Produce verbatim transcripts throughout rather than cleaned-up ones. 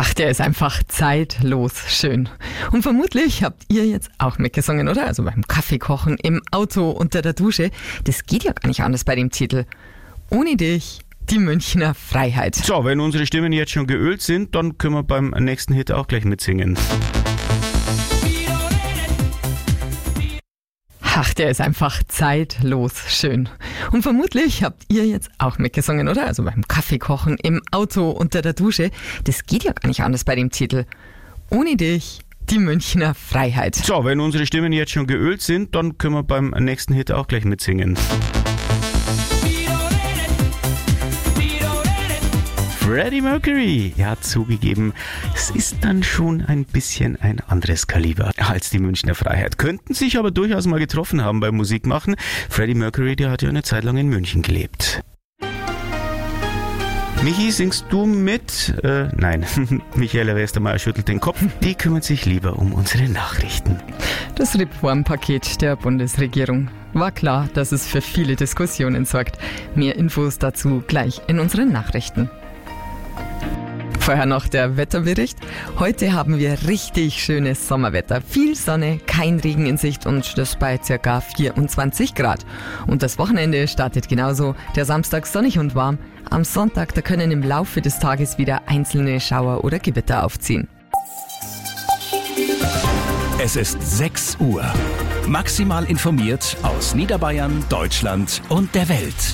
Ach, der ist einfach zeitlos schön. Und vermutlich habt ihr jetzt auch mitgesungen, oder? Also beim Kaffeekochen, im Auto, unter der Dusche. Das geht ja gar nicht anders bei dem Titel. Ohne dich, die Münchner Freiheit. So, wenn unsere Stimmen jetzt schon geölt sind, dann können wir beim nächsten Hit auch gleich mitsingen. Ach, der ist einfach zeitlos schön. Und vermutlich habt ihr jetzt auch mitgesungen, oder? Also beim Kaffeekochen, im Auto, unter der Dusche. Das geht ja gar nicht anders bei dem Titel. Ohne dich, die Münchner Freiheit. So, wenn unsere Stimmen jetzt schon geölt sind, dann können wir beim nächsten Hit auch gleich mitsingen. Freddie Mercury, ja, zugegeben, es ist dann schon ein bisschen ein anderes Kaliber als die Münchner Freiheit. Könnten sich aber durchaus mal getroffen haben beim Musikmachen. Freddie Mercury, der hat ja eine Zeit lang in München gelebt. Michi, singst du mit? Äh, nein, Michaela Westermeier schüttelt den Kopf. Die kümmert sich lieber um unsere Nachrichten. Das Reformpaket der Bundesregierung. War klar, dass es für viele Diskussionen sorgt. Mehr Infos dazu gleich in unseren Nachrichten. Vorher noch der Wetterbericht. Heute haben wir richtig schönes Sommerwetter. Viel Sonne, kein Regen in Sicht und das bei ca. vierundzwanzig Grad. Und das Wochenende startet genauso. Der Samstag sonnig und warm. Am Sonntag, da können im Laufe des Tages wieder einzelne Schauer oder Gewitter aufziehen. Es ist sechs Uhr. Maximal informiert aus Niederbayern, Deutschland und der Welt.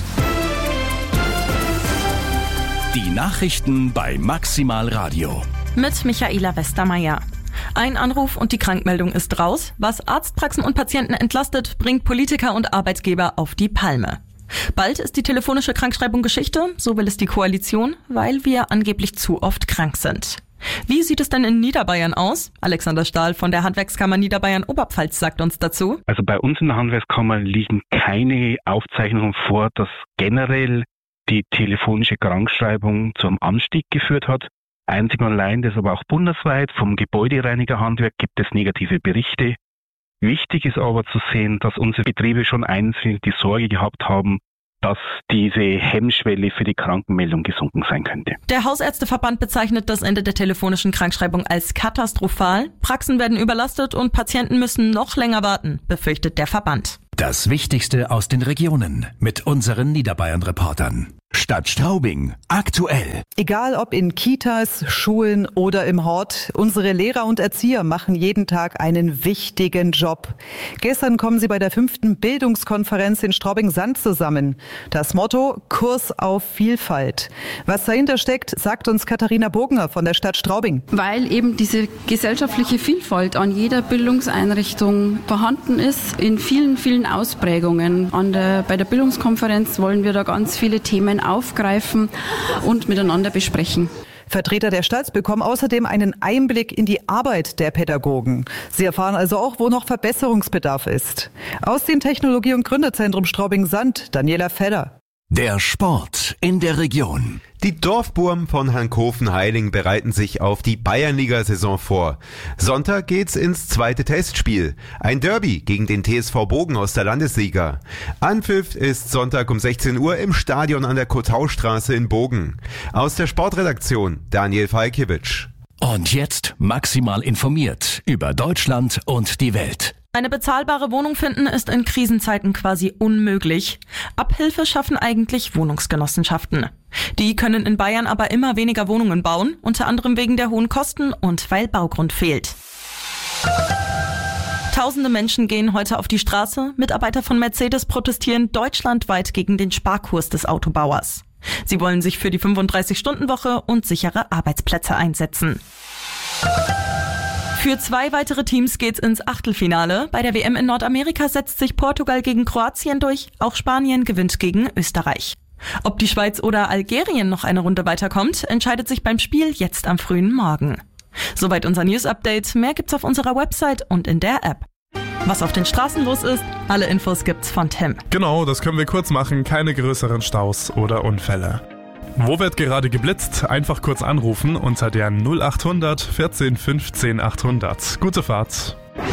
Die Nachrichten bei Maximal Radio. Mit Michaela Westermeier. Ein Anruf und die Krankmeldung ist raus. Was Arztpraxen und Patienten entlastet, bringt Politiker und Arbeitgeber auf die Palme. Bald ist die telefonische Krankschreibung Geschichte, so will es die Koalition, weil wir angeblich zu oft krank sind. Wie sieht es denn in Niederbayern aus? Alexander Stahl von der Handwerkskammer Niederbayern-Oberpfalz sagt uns dazu. Also bei uns in der Handwerkskammer liegen keine Aufzeichnungen vor, dass generell die telefonische Krankschreibung zum Anstieg geführt hat. Einzig und allein, das aber auch bundesweit, vom Gebäudereinigerhandwerk gibt es negative Berichte. Wichtig ist aber zu sehen, dass unsere Betriebe schon einzeln die Sorge gehabt haben, dass diese Hemmschwelle für die Krankenmeldung gesunken sein könnte. Der Hausärzteverband bezeichnet das Ende der telefonischen Krankschreibung als katastrophal. Praxen werden überlastet und Patienten müssen noch länger warten, befürchtet der Verband. Das Wichtigste aus den Regionen mit unseren Niederbayern-Reportern. Stadt Straubing, aktuell. Egal ob in Kitas, Schulen oder im Hort, unsere Lehrer und Erzieher machen jeden Tag einen wichtigen Job. Gestern kommen sie bei der fünften Bildungskonferenz in Straubing-Sand zusammen. Das Motto: Kurs auf Vielfalt. Was dahinter steckt, sagt uns Katharina Bogner von der Stadt Straubing. Weil eben diese gesellschaftliche Vielfalt an jeder Bildungseinrichtung vorhanden ist, in vielen, vielen Ausprägungen. An der, bei der Bildungskonferenz wollen wir da ganz viele Themen aufgreifen und miteinander besprechen. Vertreter der Stadt bekommen außerdem einen Einblick in die Arbeit der Pädagogen. Sie erfahren also auch, wo noch Verbesserungsbedarf ist. Aus dem Technologie- und Gründerzentrum Straubing-Sand, Daniela Fedder. Der Sport in der Region. Die Dorfburm von Hankhofen-Heiling bereiten sich auf die Bayernliga-Saison vor. Sonntag geht's ins zweite Testspiel. Ein Derby gegen den T S V Bogen aus der Landesliga. Anpfiff ist Sonntag um sechzehn Uhr im Stadion an der Kotaustraße in Bogen. Aus der Sportredaktion Daniel Falkiewicz. Und jetzt maximal informiert über Deutschland und die Welt. Eine bezahlbare Wohnung finden ist in Krisenzeiten quasi unmöglich. Abhilfe schaffen eigentlich Wohnungsgenossenschaften. Die können in Bayern aber immer weniger Wohnungen bauen, unter anderem wegen der hohen Kosten und weil Baugrund fehlt. Tausende Menschen gehen heute auf die Straße. Mitarbeiter von Mercedes protestieren deutschlandweit gegen den Sparkurs des Autobauers. Sie wollen sich für die fünfunddreißig-Stunden-Woche und sichere Arbeitsplätze einsetzen. Für zwei weitere Teams geht's ins Achtelfinale. Bei der W M in Nordamerika setzt sich Portugal gegen Kroatien durch. Auch Spanien gewinnt gegen Österreich. Ob die Schweiz oder Algerien noch eine Runde weiterkommt, entscheidet sich beim Spiel jetzt am frühen Morgen. Soweit unser News-Update. Mehr gibt's auf unserer Website und in der App. Was auf den Straßen los ist, alle Infos gibt's von Tim. Genau, das können wir kurz machen. Keine größeren Staus oder Unfälle. Wo wird gerade geblitzt? Einfach kurz anrufen unter der null achthundert vierzehn fünfzehn achthundert. Gute Fahrt.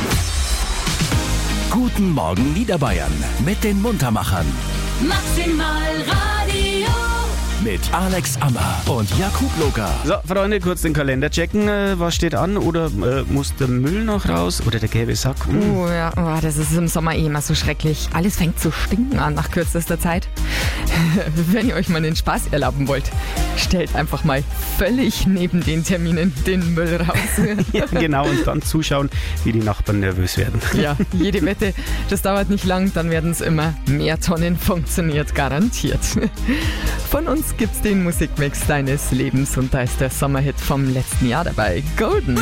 Guten Morgen Niederbayern mit den Muntermachern. Maximal Radio. Mit mit Alex Ammer und Jakub Loga. So, Freunde, kurz den Kalender checken. Äh, was steht an? Oder äh, muss der Müll noch raus? Oder der gelbe Sack? Hm. Oh ja, oh, das ist im Sommer eh immer so schrecklich. Alles fängt zu stinken an nach kürzester Zeit. Wenn ihr euch mal den Spaß erlauben wollt, stellt einfach mal völlig neben den Terminen den Müll raus. Ja, genau. Und dann zuschauen, wie die Nachbarn nervös werden. Ja, jede Wette, das dauert nicht lang, dann werden es immer mehr Tonnen, funktioniert garantiert. Von uns gibt's den Musikmix deines Lebens und da ist der Sommerhit vom letzten Jahr dabei, Golden.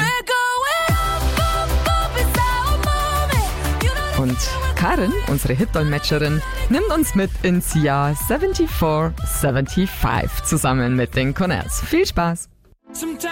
Und Karin, unsere Hitdolmetscherin, nimmt uns mit ins Jahr vierundsiebzig fünfundsiebzig zusammen mit den Cornells. Viel Spaß!